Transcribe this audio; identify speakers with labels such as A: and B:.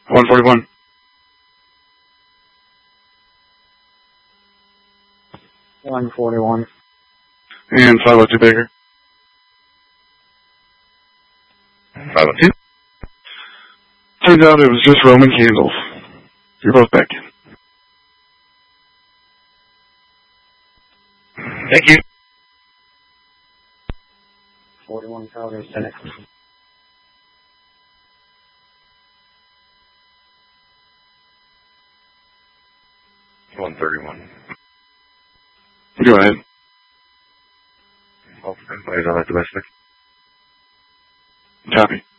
A: 141. And 502 Baker.
B: 502.
A: Turns out it was just Roman candles. You're both back in.
B: Thank you.
C: 41 Calgary, Senate.
B: 131.
A: Go ahead.
B: All everybody's on that domestic.
A: Copy.